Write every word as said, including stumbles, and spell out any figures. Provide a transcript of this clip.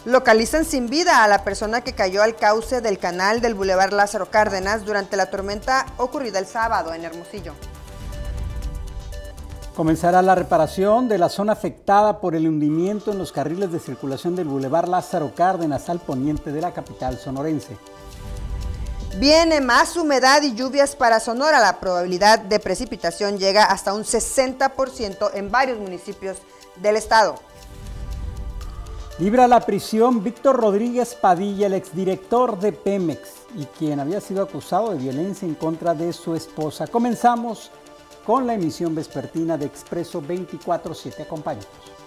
Localizan sin vida a la persona que cayó al cauce del canal del Boulevard Lázaro Cárdenas durante la tormenta ocurrida el sábado en Hermosillo. Comenzará la reparación de la zona afectada por el hundimiento en los carriles de circulación del Boulevard Lázaro Cárdenas al poniente de la capital sonorense. Viene más humedad y lluvias para Sonora. La probabilidad de precipitación llega hasta un sesenta por ciento en varios municipios del estado. Libra la prisión Víctor Rodríguez Padilla, el exdirector de Pemex y quien había sido acusado de violencia en contra de su esposa. Comenzamos con la emisión vespertina de Expreso veinticuatro siete. Acompáñanos.